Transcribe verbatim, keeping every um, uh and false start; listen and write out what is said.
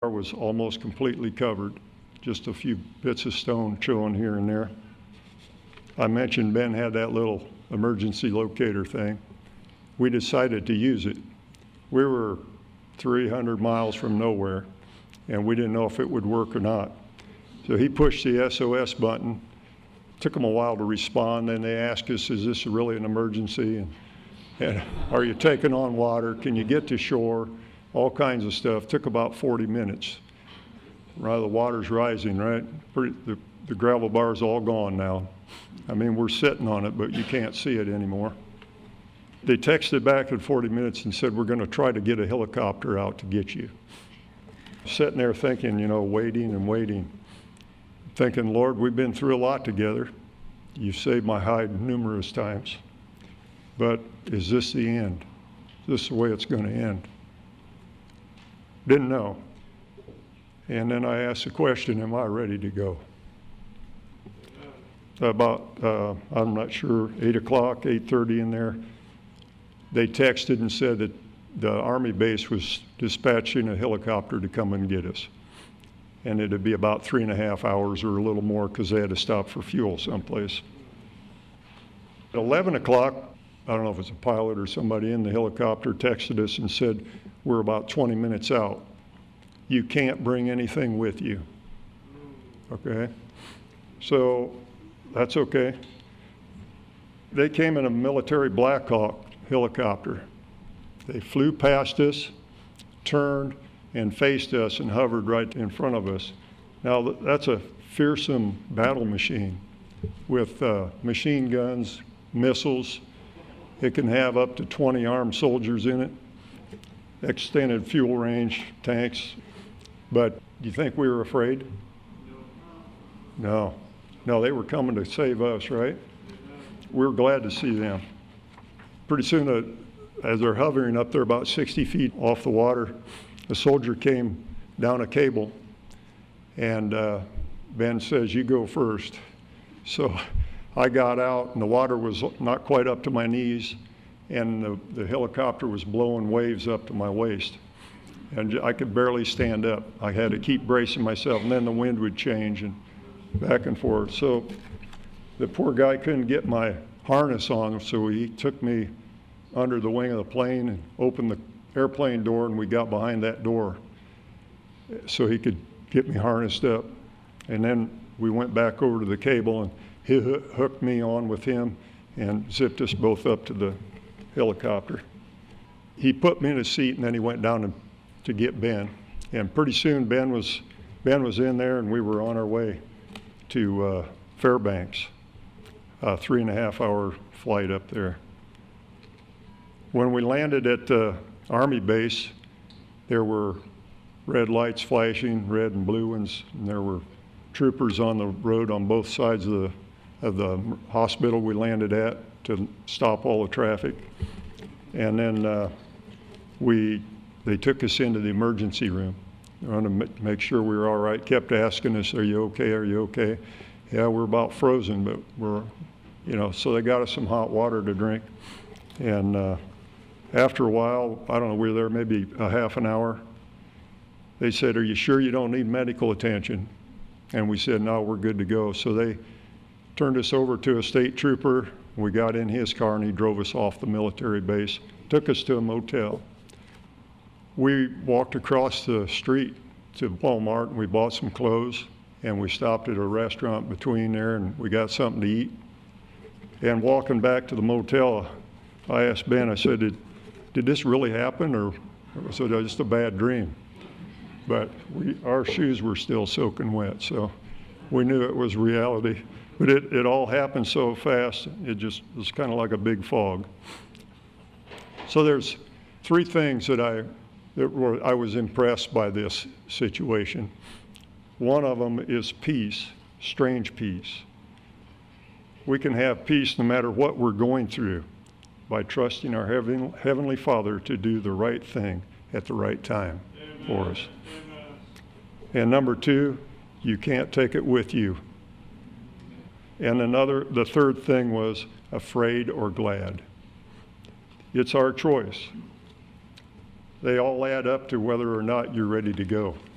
was almost completely covered, just a few bits of stone showing here and there. I mentioned Ben had that little emergency locator thing. We decided to use it. We were three hundred miles from nowhere, and we didn't know if it would work or not. So he pushed the S O S button. Took them a while to respond, and they asked us, is this really an emergency? And, and are you taking on water? Can you get to shore? All kinds of stuff. Took about forty minutes. Right, the water's rising, right? Pretty, the, the gravel bar's all gone now. I mean, we're sitting on it, but you can't see it anymore. They texted back in forty minutes and said, we're going to try to get a helicopter out to get you. Sitting there thinking, you know, waiting and waiting. Thinking, Lord, we've been through a lot together. You've saved my hide numerous times. But is this the end? Is this the way it's going to end? Didn't know. And then I asked the question, am I ready to go? About, uh, I'm not sure, eight o'clock, eight thirty in there, they texted and said that the Army base was dispatching a helicopter to come and get us. And it'd be about three and a half hours or a little more because they had to stop for fuel someplace. At eleven o'clock, I don't know if it's a pilot or somebody in the helicopter texted us and said, we're about twenty minutes out. You can't bring anything with you. Okay? So that's okay. They came in a military Black Hawk helicopter. They flew past us, turned, and faced us and hovered right in front of us. Now that's a fearsome battle machine with uh, machine guns, missiles. It can have up to twenty armed soldiers in it, extended fuel range, tanks. But do you think we were afraid? No. No, they were coming to save us, right? We were glad to see them. Pretty soon, uh, as they're hovering up there about sixty feet off the water, a soldier came down a cable, and uh, Ben says, you go first. So I got out, and the water was not quite up to my knees, and the, the helicopter was blowing waves up to my waist. And I could barely stand up. I had to keep bracing myself, and then the wind would change and back and forth. So the poor guy couldn't get my harness on, so he took me under the wing of the plane and opened the airplane door, and we got behind that door so he could get me harnessed up. And then we went back over to the cable, and he hooked me on with him and zipped us both up to the helicopter. He put me in a seat, and then he went down to, to get Ben. And pretty soon Ben was, Ben was in there, and we were on our way to uh, Fairbanks, a three and a half hour flight up there. When we landed at the Army base, there were red lights flashing, red and blue ones, and there were troopers on the road on both sides of the, of the hospital we landed at to stop all the traffic. And then uh, we, they took us into the emergency room. They wanted to make sure we were all right, kept asking us, are you okay, are you okay? Yeah, we're about frozen, but we're, you know, so they got us some hot water to drink. And uh, after a while, I don't know, we were there maybe a half an hour. They said, are you sure you don't need medical attention? And we said, no, we're good to go. So they turned us over to a state trooper. We got in his car, and he drove us off the military base, took us to a motel. We walked across the street to Walmart, and we bought some clothes, and we stopped at a restaurant between there, and we got something to eat. And walking back to the motel, I asked Ben, I said, did, did this really happen, or was it just a bad dream? But we, our shoes were still soaking wet, so we knew it was reality. But it, it all happened so fast, it just was kind of like a big fog. So there's three things that I, that were, I was impressed by this situation. One of them is peace, strange peace. We can have peace no matter what we're going through by trusting our heaven, Heavenly Father to do the right thing at the right time. Amen. For us. Amen. And number two, you can't take it with you. And another, the third thing was afraid or glad. It's our choice. They all add up to whether or not you're ready to go.